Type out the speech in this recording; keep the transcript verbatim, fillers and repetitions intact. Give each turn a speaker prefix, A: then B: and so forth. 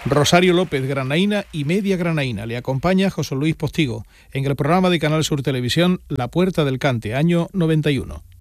A: Rosario López, granaína y media granaína. Le acompaña José Luis Postigo en el programa de Canal Sur Televisión La Puerta del Cante, año noventa y uno.